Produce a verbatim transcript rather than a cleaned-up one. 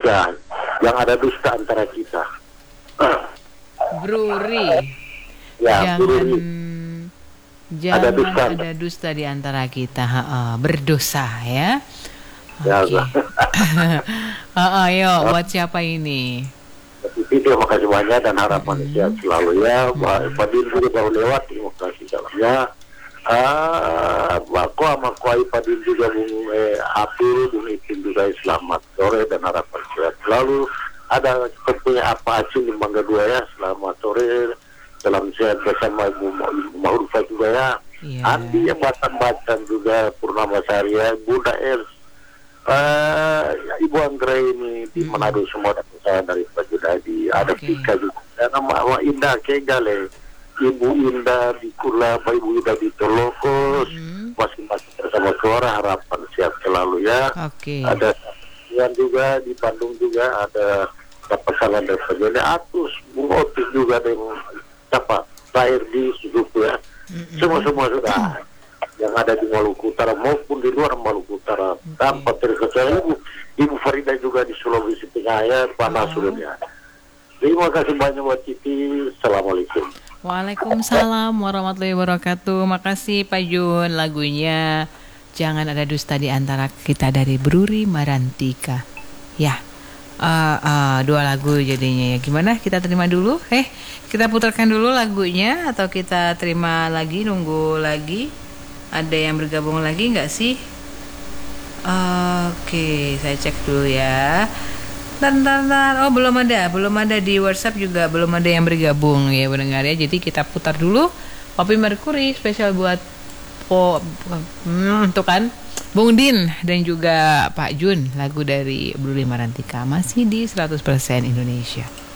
Ya, yang ada dusta antara kita. Bruri. Ya, Jangan Bruri. jangan Ada ada dusta. dusta, dusta di antara kita. Ha-ha, berdosa ya. Ya, Oke. Ha-ha, yuk buat siapa ini? Tapi terima kasih banyak dan harapan Mm-mm. sehat selalu ya. Pak Fadil juga baru lewat, terima kasih dalamnya. Ah, aku sama Kuai Fadil juga Bung eh, Apil, Bung Ipin juga selamat sore dan harapan sehat selalu. Ada tentunya apa Acun di Mangga Dua ya, selamat sore, salam sehat bersama Ibu Mahurfa juga ya. Iya. Andi yang Batan-Batan juga, Purnama Saria, Bunda Els. Uh, Ibu Anggra ini di Mm-mm. Manado semua dan saya dari Pak Judadi, ada Oke. Pika juga, dan nama Wa Indah Kegale, Ibu Indah di Kula, Pak Ibu Indah di Tolokos, Mm. masing-masing bersama suara harapan siap selalu ya. Oke. Ada yang juga di Bandung juga ada pasangan dari Pak Judadi, Atus, Bung Otis juga dengan siapa lahir di Suduku ya. Mm-mm. Semua-semua sudah yang ada di Maluku Utara maupun di luar Maluku Utara. Tanpa terkecuali Ibu, Ibu Farida juga di Sulawesi Tengah ya, panas Oh. sudah. Terima kasih banyak buat Siti. Assalamualaikum. Waalaikumsalam warahmatullahi wabarakatuh. Makasih Pak Jun, lagunya Jangan Ada Dusta di Antara Kita dari Bruri Marantika. Ya, uh, uh, dua lagu jadinya ya. Gimana? Kita terima dulu? Eh, kita putarkan dulu lagunya atau kita terima lagi, nunggu lagi? Ada yang bergabung lagi nggak sih? Oke, saya cek dulu ya. Ntar, ntar, ntar. Oh, belum ada, belum ada di WhatsApp juga, belum ada yang bergabung ya pendengar ya. Jadi kita putar dulu Kopi Merkuri spesial buat po, hmm, tuh kan Bung Din dan juga Pak Jun, lagu dari Bruri Marantika masih di seratus persen Indonesia.